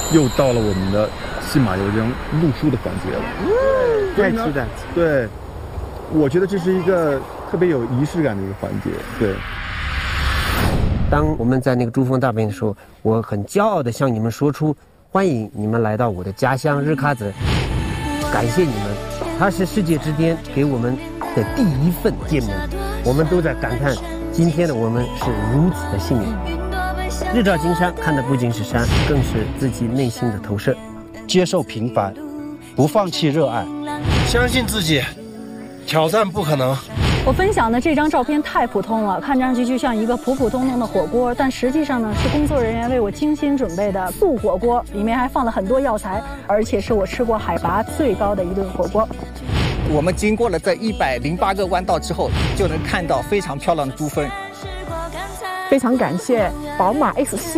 又到了我们的信马由缰录书的环节了。 太期待。 对，我觉得这是一个特别有仪式感的一个环节。对。 当我们在那个珠峰大本营的时候，我很骄傲地向你们说出欢迎你们来到我的家乡日喀则，感谢你们，它是世界之巅给我们的第一份见面。我们都在感叹今天的我们是如此的幸运。日照金山看的不仅是山，更是自己内心的投射。 接受平凡，不放弃热爱， 相信自己，挑战不可能。 我分享的这张照片太普通了，看上去就像一个普普通通的火锅，但实际上呢是工作人员为我精心准备的素火锅，里面还放了很多药材，而且是我吃过海拔最高的一顿火锅。 我们经过了这108个弯道之后，就能看到非常漂亮的珠峰。 非常感谢宝马X4